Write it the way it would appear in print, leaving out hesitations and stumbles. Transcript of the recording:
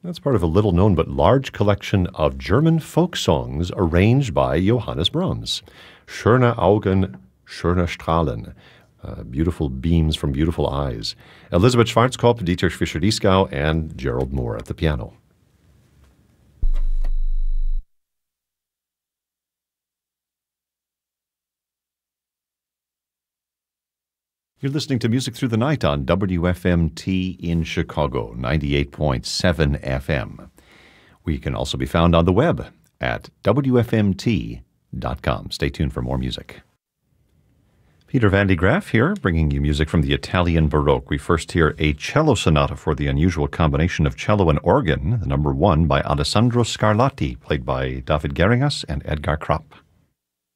That's part of a little-known but large collection of German folk songs arranged by Johannes Brahms. Schöne Augen, schöne Strahlen. Beautiful beams from beautiful eyes. Elisabeth Schwarzkopf, Dietrich Fischer-Dieskau, and Gerald Moore at the piano. You're listening to Music Through the Night on WFMT in Chicago, 98.7 FM. We can also be found on the web at WFMT.com. Stay tuned for more music. Peter Van de Graaff here, bringing you music from the Italian Baroque. We first hear a cello sonata for the unusual combination of cello and organ, the number 1 by Alessandro Scarlatti, played by David Geringas and Edgar Kropp.